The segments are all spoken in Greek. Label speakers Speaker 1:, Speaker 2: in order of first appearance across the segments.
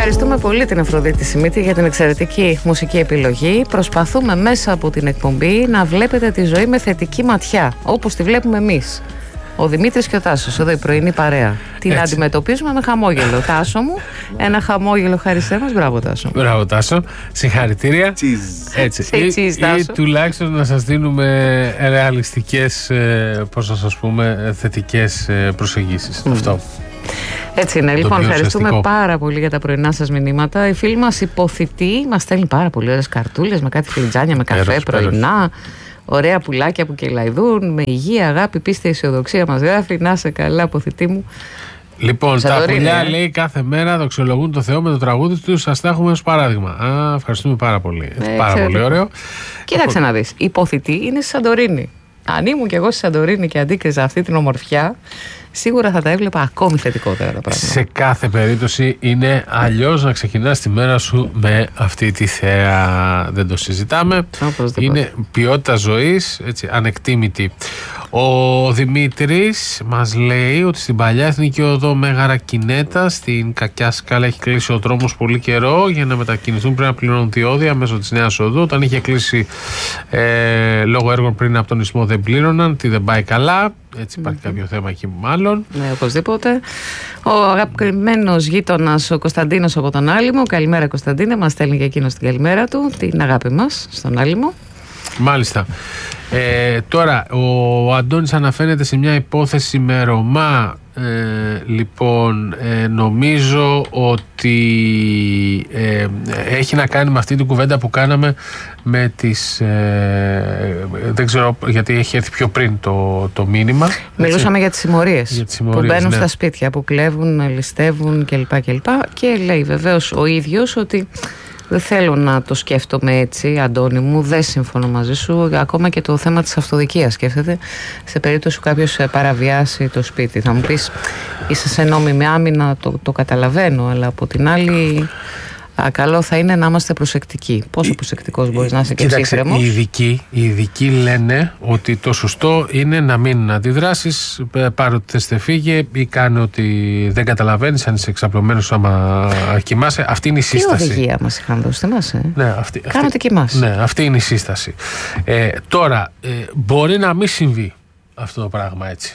Speaker 1: Ευχαριστούμε πολύ την Αφροδίτη Σιμίτη για την εξαιρετική μουσική επιλογή. Προσπαθούμε μέσα από την εκπομπή να βλέπετε τη ζωή με θετική ματιά, όπως τη βλέπουμε εμείς. Ο Δημήτρης και ο Τάσος, εδώ η πρωινή παρέα. Την αντιμετωπίζουμε με χαμόγελο. Τάσο μου, ένα χαμόγελο χάρισέ μας. Μπράβο, Τάσο.
Speaker 2: Μπράβο, Τάσο. Συγχαρητήρια. Έτσι. Ή τουλάχιστον να σας δίνουμε ρεαλιστικές, πώς να σας πούμε, θετικές προσεγγίσεις. Αυτό.
Speaker 1: Έτσι είναι. Λοιπόν, ευχαριστούμε πάρα πολύ για τα πρωινά σας μηνύματα. Η φίλη μας Υποθητή μας στέλνει πάρα πολύ ωραίες καρτούλες με κάτι φλιτζάνια, με καφέ πρωινά. Ωραία πουλάκια που κελαϊδούν, με υγεία, αγάπη, πίστη, αισιοδοξία μας γράφει. Να σε καλά, Αποθητή μου.
Speaker 2: Λοιπόν, τα πουλιά λέει κάθε μέρα δοξολογούν το Θεό με το τραγούδι του. Σας τα έχουμε ως παράδειγμα. Ευχαριστούμε πάρα πολύ. Πάρα πολύ ωραίο.
Speaker 1: Κοίταξε να δεις. Η Υποθητή είναι στη Σαντορίνη. Αν ήμουν κι εγώ στη Σαντορίνη και αντίκριζα αυτή την ομορφιά, σίγουρα θα τα έβλεπα ακόμη θετικότερα τα πράγματα.
Speaker 2: Σε κάθε περίπτωση είναι αλλιώς να ξεκινάς τη μέρα σου με αυτή τη θέα. Δεν το συζητάμε. Είναι ποιότητα ζωής, έτσι, ανεκτήμητη. Ο Δημήτρης μας λέει ότι στην παλιά εθνική οδό Μέγαρα Κινέτα, στην Κακιά Σκάλα, έχει κλείσει ο δρόμος πολύ καιρό. Για να μετακινηθούν πρέπει να πληρώνουν διόδια μέσω της νέας οδού. Όταν είχε κλείσει λόγω έργων πριν από τον ισμό δεν πλήρωναν. Τι δεν πάει καλά. Έτσι υπάρχει κάποιο θέμα εκεί μάλλον.
Speaker 1: Ναι, οπωσδήποτε. Ο αγαπημένος γείτονας ο Κωνσταντίνος από τον Άλυμο. Καλημέρα, Κωνσταντίνε. Μας στέλνει και εκείνος την καλημέρα του. Την αγάπη μας στον Άλυμο.
Speaker 2: Μάλιστα. Τώρα ο Αντώνης αναφέρεται σε μια υπόθεση με Ρωμά. Λοιπόν, νομίζω ότι έχει να κάνει με αυτή την κουβέντα που κάναμε με τις δεν ξέρω γιατί έχει έρθει πιο πριν το μήνυμα.
Speaker 1: Μιλούσαμε για τις συμμορίες που μπαίνουν στα σπίτια, που κλέβουν, ληστεύουν κλπ. Και λέει βεβαίως ο ίδιος ότι δεν θέλω να το σκέφτομαι έτσι, Αντώνη μου, δεν συμφωνώ μαζί σου. Ακόμα και το θέμα της αυτοδικίας σκέφτεται σε περίπτωση που κάποιος παραβιάσει το σπίτι. Θα μου πεις, είσαι σε νόμιμη άμυνα, το καταλαβαίνω, αλλά από την άλλη καλό θα είναι να είμαστε προσεκτικοί. Πόσο προσεκτικός μπορείς να είσαι και ψύχρεμος?
Speaker 2: Οι ειδικοί λένε ότι το σωστό είναι να μην αντιδράσεις, πάρε ότι θες φύγε ή κάνε ότι δεν καταλαβαίνεις, αν είσαι εξαπλωμένος άμα κοιμάσαι. Αυτή είναι η σύσταση.
Speaker 1: Τι οδηγία μας είχαν δώσει, θυμάσαι?
Speaker 2: Ναι,
Speaker 1: κάνω ότι κοιμάσαι.
Speaker 2: Ναι, αυτή είναι η σύσταση. Τώρα, μπορεί να μην συμβεί αυτό το πράγμα έτσι.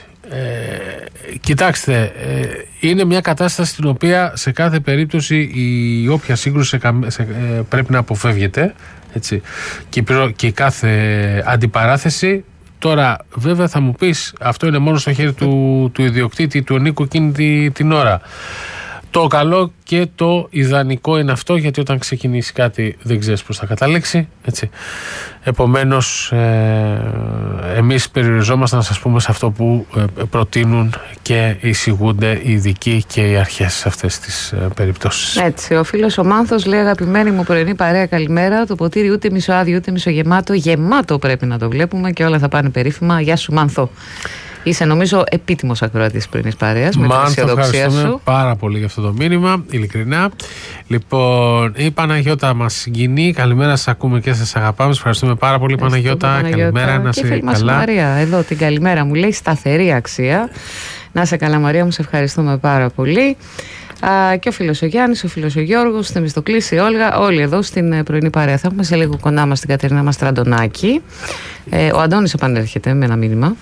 Speaker 2: Κοιτάξτε, είναι μια κατάσταση στην οποία σε κάθε περίπτωση η όποια σύγκρουση πρέπει να αποφεύγεται, έτσι, και κάθε αντιπαράθεση. Τώρα βέβαια θα μου πεις, αυτό είναι μόνο στο χέρι του ιδιοκτήτη, του ενίκου εκείνη την ώρα. Το καλό και το ιδανικό είναι αυτό, γιατί όταν ξεκινήσει κάτι δεν ξέρεις πώς θα καταλήξει, έτσι. Επομένως εμείς περιοριζόμαστε να σας πούμε σε αυτό που προτείνουν και εισηγούνται οι ειδικοί και οι αρχές σε αυτές τις περιπτώσεις.
Speaker 1: Έτσι, ο φίλος ο Μάνθος λέει: αγαπημένη μου πρωινή παρέα, καλημέρα. Το ποτήρι ούτε μισοάδιο ούτε μισογεμάτο. Γεμάτο πρέπει να το βλέπουμε και όλα θα πάνε περίφημα. Γεια σου, Μάνθο. Είσαι νομίζω επίτιμος ακροατής πρωινής παρέας με την αισιοδοξία σου.
Speaker 2: Πάρα πολύ για αυτό το μήνυμα, ειλικρινά. Λοιπόν, η Παναγιώτα μας συγκινεί. Καλημέρα, σας ακούμε και σας αγαπάμε. Σας ευχαριστούμε πάρα πολύ, Παναγιώτα. Καλημέρα, να σε καλά.
Speaker 1: Και φίλη μας Μαρία, εδώ την καλημέρα μου λέει: σταθερή αξία. Να σε καλά, Μαρία μου, σε ευχαριστούμε πάρα πολύ. Και ο φίλος ο Γιάννης, ο φίλος ο Γιώργος, η Θεμιστοκλής, η Όλγα, όλοι εδώ στην πρωινή παρέα. Θα έχουμε σε λίγο κοντά μας την Κατερίνα Μαστραντονάκη. Ο Αντώνης επανέρχεται με ένα μήνυμα.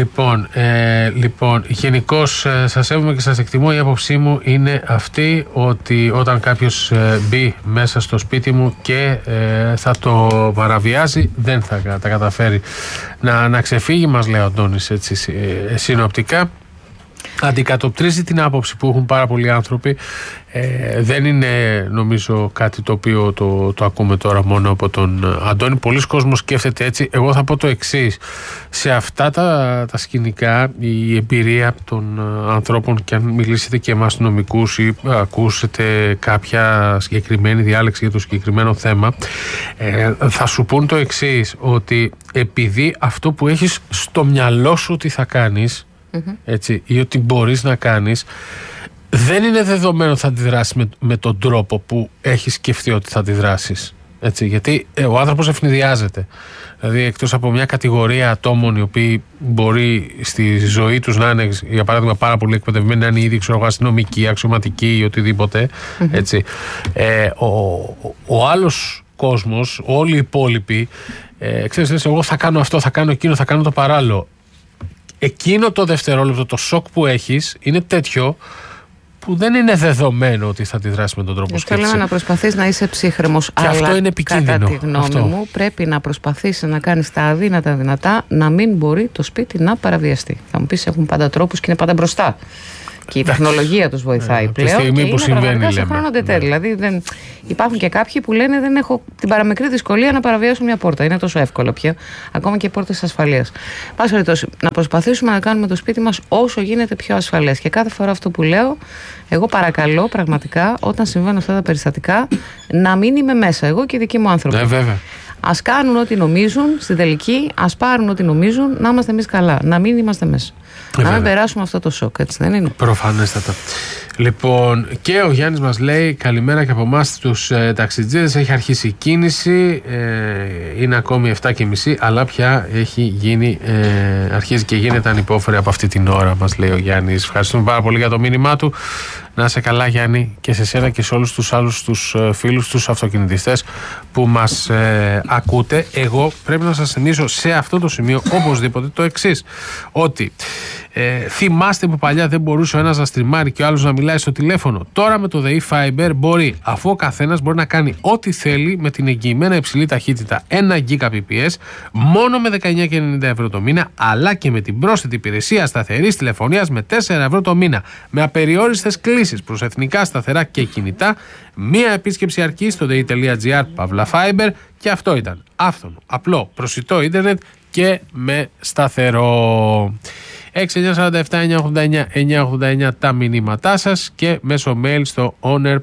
Speaker 2: Λοιπόν, γενικώς σας σέβομαι και σας εκτιμώ. Η άποψή μου είναι αυτή, ότι όταν κάποιος μπει μέσα στο σπίτι μου και θα το παραβιάζει, δεν θα τα καταφέρει να ξεφύγει, μας λέει ο Αντώνης έτσι συνοπτικά. Αντικατοπτρίζει την άποψη που έχουν πάρα πολλοί άνθρωποι. Δεν είναι νομίζω κάτι το οποίο το ακούμε τώρα μόνο από τον Αντώνη. Πολλοί κόσμος σκέφτεται έτσι. Εγώ θα πω το εξής: σε αυτά τα σκηνικά η εμπειρία των ανθρώπων, και αν μιλήσετε και με αστυνομικούς ή ακούσετε κάποια συγκεκριμένη διάλεξη για το συγκεκριμένο θέμα, θα σου πούν το εξής, ότι επειδή αυτό που έχεις στο μυαλό σου ότι θα κάνεις, έτσι, ή ότι μπορείς να κάνεις, δεν είναι δεδομένο θα αντιδράσεις με τον τρόπο που έχεις σκεφτεί ότι θα αντιδράσεις. Έτσι, γιατί ο άνθρωπος ευνηδιάζεται. Δηλαδή, εκτός από μια κατηγορία ατόμων οι οποίοι μπορεί στη ζωή τους να είναι, για παράδειγμα, πάρα πολύ εκπαιδευμένοι, να είναι ήδη αστυνομικοί, αξιωματικοί ή οτιδήποτε. Έτσι. Ο άλλος κόσμος, όλοι οι υπόλοιποι, ξέρεις, εγώ θα κάνω αυτό, θα κάνω εκείνο, θα κάνω το παράλληλο. Εκείνο το δευτερόλεπτο, το σοκ που έχεις είναι τέτοιο που δεν είναι δεδομένο ότι θα αντιδράσει με τον τρόπο σκέψης.
Speaker 1: Θέλω να προσπαθείς να είσαι ψύχρεμος,
Speaker 2: και
Speaker 1: αλλά
Speaker 2: αυτό είναι επικίνδυνο.
Speaker 1: Κατά τη γνώμη μου πρέπει να προσπαθήσεις να κάνεις τα αδύνατα δυνατά, να μην μπορεί το σπίτι να παραβιαστεί. Θα μου πεις, έχουν πάντα τρόπους και είναι πάντα μπροστά. Και η τεχνολογία τους βοηθάει πλέον.
Speaker 2: Τη στιγμή που συμβαίνει,
Speaker 1: σε χρόνο τετέ. Δηλαδή υπάρχουν και κάποιοι που λένε δεν έχω την παραμικρή δυσκολία να παραβιάσω μια πόρτα. Είναι τόσο εύκολο πια. Ακόμα και πόρτες ασφαλείας. Πάση περιπτώσει, να προσπαθήσουμε να κάνουμε το σπίτι μας όσο γίνεται πιο ασφαλές. Και κάθε φορά αυτό που λέω, εγώ παρακαλώ πραγματικά όταν συμβαίνουν αυτά τα περιστατικά να μην είμαι μέσα. Εγώ και οι δικοί μου άνθρωποι.
Speaker 2: Βέβαια.
Speaker 1: Ας κάνουν ό,τι νομίζουν στην τελική, ας πάρουν ό,τι νομίζουν, να είμαστε εμείς καλά. Να μην είμαστε μέσα. Να μην περάσουμε αυτό το σοκ, έτσι δεν είναι?
Speaker 2: Προφανέστατα. Λοιπόν, και ο Γιάννης μας λέει καλημέρα και από εμάς τους ταξιτζίδες. Έχει αρχίσει η κίνηση, είναι ακόμη 7:30, αλλά πια έχει γίνει, αρχίζει και γίνεται ανυπόφορη από αυτή την ώρα, μας λέει ο Γιάννης. Ευχαριστούμε πάρα πολύ για το μήνυμά του. Να είσαι καλά, Γιάννη, και σε σένα και σε όλους τους άλλους τους φίλους, τους αυτοκινητιστές που μας ακούτε. Εγώ πρέπει να σας θυμίσω σε αυτό το σημείο οπωσδήποτε το εξής, ότι θυμάστε που παλιά δεν μπορούσε ο ένας να στριμάρει και ο άλλος να μιλάει στο τηλέφωνο? Τώρα με το The E-Fiber μπορεί, αφού ο καθένας μπορεί να κάνει ό,τι θέλει με την εγγυημένα υψηλή ταχύτητα 1 Gbps μόνο με 19,90 ευρώ το μήνα, αλλά και με την πρόσθετη υπηρεσία σταθερής τηλεφωνίας με 4 ευρώ το μήνα, με απεριόριστες κλήσεις προς εθνικά σταθερά και κινητά. Μία επίσκεψη αρκεί στο dei.gr/fiber και αυτό ήταν άφθονο, απλό, προσιτό ίντερνετ και με σταθερό. 6-947-989-989 τα μηνύματά σας και μέσω mail στο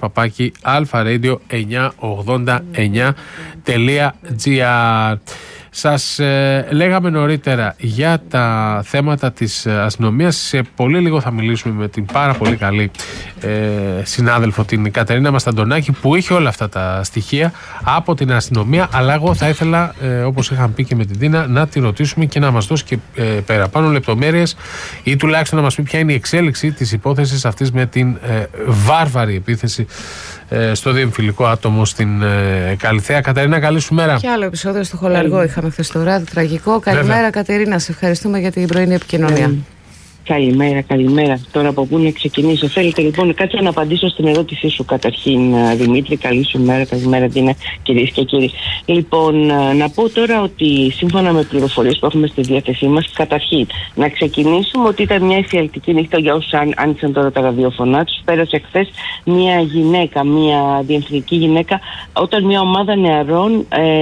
Speaker 2: owner@alfaradio989.gr. Σας λέγαμε νωρίτερα για τα θέματα της αστυνομίας. Σε πολύ λίγο θα μιλήσουμε με την πάρα πολύ καλή συνάδελφο, την Κατερίνα Μασταντονάκη, που είχε όλα αυτά τα στοιχεία από την αστυνομία. Αλλά εγώ θα ήθελα, όπως είχαμε πει και με την Τίνα, να τη ρωτήσουμε και να μας δώσει και παραπάνω λεπτομέρειες, ή τουλάχιστον να μας πει ποια είναι η εξέλιξη της υπόθεσης αυτής με την βάρβαρη επίθεση στο διεμφυλικό άτομο στην Καλιθέα. Κατερίνα, καλή σου μέρα.
Speaker 1: Και άλλο επεισόδιο στο Χολαργό είχαμε χθες το βράδυ, τραγικό. Καλημέρα, Κατερίνα, σε ευχαριστούμε για την πρωινή επικοινωνία.
Speaker 3: Καλημέρα. Τώρα από πού να ξεκινήσω? Θέλετε λοιπόν κάτσε να απαντήσω στην ερώτησή σου καταρχήν, Δημήτρη. Καλή σου μέρα, καλημέρα Τίνα, κυρίες και κύριοι. Λοιπόν, να πω τώρα ότι σύμφωνα με πληροφορίες που έχουμε στη διάθεσή μας, καταρχήν να ξεκινήσουμε ότι ήταν μια εφιαλτική νύχτα για όσους άνοιξαν τώρα τα ραδιοφωνά τους. Πέρασε χθες μια γυναίκα, μια διεμφυλική γυναίκα, όταν μια ομάδα νεαρών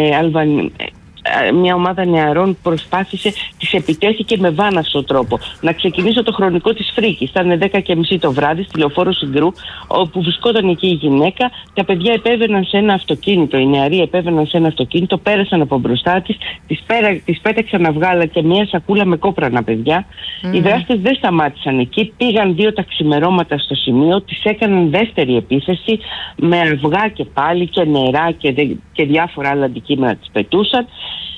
Speaker 3: μια ομάδα νεαρών προσπάθησε, της επιτέθηκε με βάναυσο τρόπο. Να ξεκινήσω το χρονικό της φρίκης. Ήταν 10:30 το βράδυ στη λεωφόρο Συγκρού, όπου βρισκόταν εκεί η γυναίκα. Τα παιδιά επέβαιναν σε ένα αυτοκίνητο, οι νεαροί επέβαιναν σε ένα αυτοκίνητο, πέρασαν από μπροστά της πέταξαν αυγάλα και μια σακούλα με κόπρανα παιδιά. Οι δράστες δεν σταμάτησαν εκεί, πήγαν 2 τα ξημερώματα στο σημείο, της έκαναν δεύτερη επίθεση με αυγά και πάλι και νερά και διάφορα άλλα αντικείμενα της πετούσαν.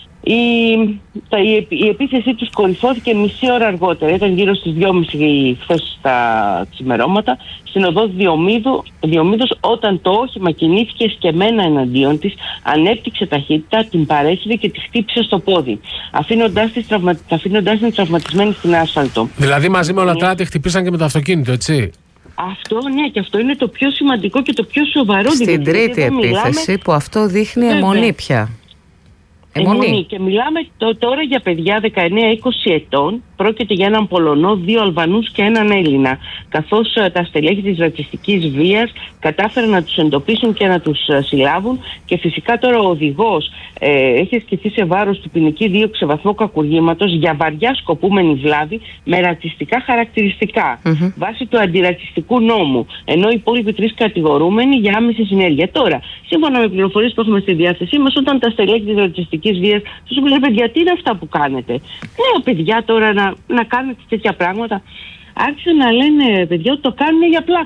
Speaker 3: Η επίθεσή τους κορυφώθηκε μισή ώρα αργότερα. Ήταν γύρω στις 2:30 χθες τα ξημερώματα στην οδό Διομήδος, όταν το όχημα κινήθηκε σκεμμένα εναντίον της, ανέπτυξε ταχύτητα, την παρέσυρε και τη χτύπησε στο πόδι, αφήνοντάς την τραυματισμένη στην άσφαλτο.
Speaker 2: Δηλαδή μαζί με όλα τα τη χτυπήσαν και με το αυτοκίνητο, έτσι?
Speaker 3: Αυτό, ναι, και αυτό είναι το πιο σημαντικό και το πιο σοβαρό.
Speaker 1: Στην τρίτη επίθεση που αυτό δείχνει αιμονή πια.
Speaker 3: Αιμονή. Και μιλάμε τώρα για παιδιά 19-20 ετών. Πρόκειται για έναν Πολωνό, 2 Αλβανούς και έναν Έλληνα. Καθώς τα στελέχη της ρατσιστικής βίας κατάφεραν να τους εντοπίσουν και να τους συλλάβουν. Και φυσικά τώρα ο οδηγός έχει ασκηθεί σε βάρος του ποινική δίωξη σε βαθμό κακουργήματος για βαριά σκοπούμενη βλάβη με ρατσιστικά χαρακτηριστικά βάσει του αντιρατσιστικού νόμου. Ενώ οι υπόλοιποι 3 κατηγορούμενοι για άμεση συνέργεια. Τώρα, σύμφωνα με πληροφορίες που έχουμε στη διάθεσή μας, όταν τα στελέχη της ρατσιστικής βίας τους είπαν, παιδιά, τι είναι αυτά που κάνετε? Νέα παιδιά τώρα να κάνετε τέτοια πράγματα. Άρχισαν να λένε, παιδιά, ότι το κάνουν για πλάκα.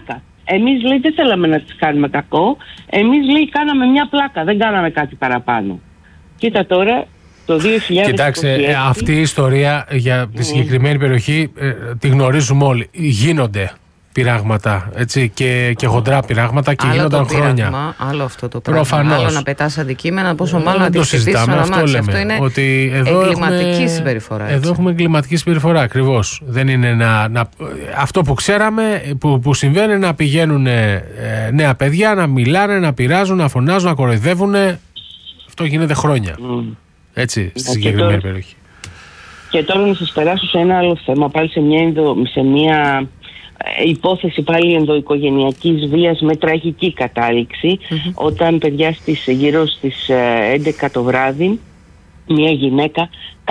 Speaker 3: Εμείς, λέει, δεν θέλαμε να της κάνουμε κακό. Εμείς, λέει, κάναμε μια πλάκα, δεν κάναμε κάτι παραπάνω. Κοίτα τώρα, το 2000.
Speaker 2: Κοιτάξτε, αυτή η ιστορία για τη συγκεκριμένη περιοχή τη γνωρίζουμε όλοι. Γίνονται πειράγματα, έτσι, και χοντρά πειράγματα και γίνονταν χρόνια.
Speaker 1: Άλλο αυτό το πράγμα.
Speaker 2: Προφανώς.
Speaker 1: Άλλο να πετάς αντικείμενα, πόσο μάλλον να
Speaker 2: το συζητάμε. Αυτό είναι
Speaker 1: εγκληματική συμπεριφορά.
Speaker 2: Εδώ έχουμε εγκληματική συμπεριφορά, ακριβώς. Δεν είναι αυτό που ξέραμε, που συμβαίνει, να πηγαίνουν νέα παιδιά, να μιλάνε, να πειράζουν, να φωνάζουν, να κοροϊδεύουν. Αυτό γίνεται χρόνια. Έτσι, στη συγκεκριμένη περιοχή.
Speaker 3: Και τώρα να σας περάσω σε ένα άλλο θέμα, πάλι σε μια υπόθεση πάλι ενδοοικογενειακής βίας με τραγική κατάληξη, όταν γύρω στις 11 το βράδυ μια γυναίκα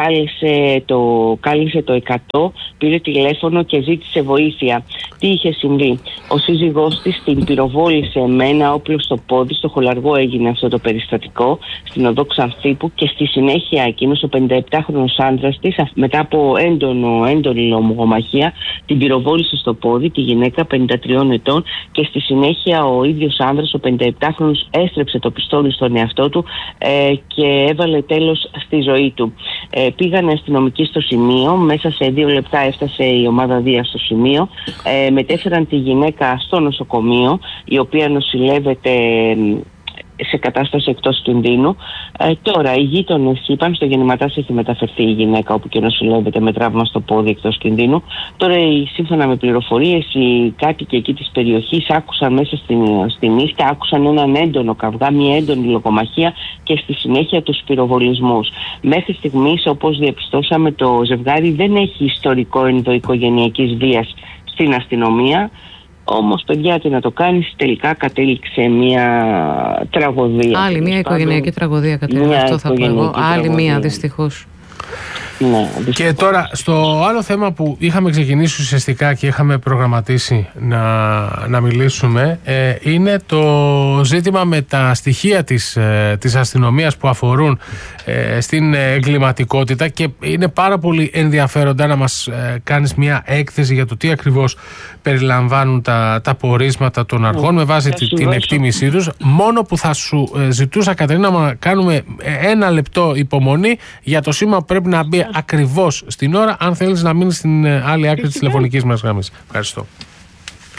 Speaker 3: κάλεσε το 100, πήρε τηλέφωνο και ζήτησε βοήθεια. Τι είχε συμβεί? Ο σύζυγός της την πυροβόλησε με ένα όπλο στο πόδι, στο χολαργό έγινε αυτό το περιστατικό, στην οδό Ξανθήπου, και στη συνέχεια εκείνος ο 57χρονος άντρας της, μετά από έντονη λογομαχία, την πυροβόλησε στο πόδι, τη γυναίκα 53 ετών, και στη συνέχεια ο ίδιος άνδρας, ο 57χρονος, έστρεψε το πιστόλι στον εαυτό του και έβαλε τέλος στη ζωή του. Πήγαν αστυνομικοί στο σημείο, μέσα σε 2 λεπτά έφτασε η ομάδα Δία στο σημείο, μετέφεραν τη γυναίκα στο νοσοκομείο, η οποία νοσηλεύεται σε κατάσταση εκτός κινδύνου. Τώρα οι γείτονες είπαν, στο γεννηματάς έχει μεταφερθεί η γυναίκα, όπου και νοσηλεύεται με τραύμα στο πόδι εκτός κινδύνου. Τώρα, σύμφωνα με πληροφορίες, οι κάτοικοι εκεί της περιοχής άκουσαν μέσα στη νύχτα, άκουσαν έναν έντονο καυγά, μια έντονη λογομαχία και στη συνέχεια τους πυροβολισμούς. Μέχρι στιγμής, όπως διαπιστώσαμε, το ζευγάρι δεν έχει ιστορικό ενδοοικογενειακής βίας στην αστυνομία. Όμως, παιδιά, τι να το κάνεις, τελικά κατέληξε μια τραγωδία.
Speaker 1: Άλλη μια οικογενειακή τραγωδία, αυτό θα πω εγώ. Άλλη μια, δυστυχώς.
Speaker 3: Ναι,
Speaker 2: και τώρα στο άλλο θέμα που είχαμε ξεκινήσει ουσιαστικά και είχαμε προγραμματίσει να μιλήσουμε, είναι το ζήτημα με τα στοιχεία της αστυνομίας που αφορούν στην εγκληματικότητα, και είναι πάρα πολύ ενδιαφέροντα να μας κάνεις μια έκθεση για το τι ακριβώς περιλαμβάνουν τα πορίσματα των αρχών με βάση την εκτίμησή τους. Μόνο που θα σου ζητούσα, Κατερίνα, να κάνουμε 1 λεπτό υπομονή για το σήμα που πρέπει να μπει ακριβώς στην ώρα, αν θέλεις να μείνεις στην άλλη άκρη της τηλεφωνικής μας γραμμής. Ευχαριστώ.